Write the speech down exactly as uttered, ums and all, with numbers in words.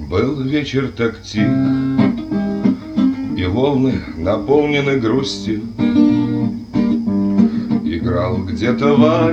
Был вечер так тих, и волны наполнены грустью. Играл где-то вальс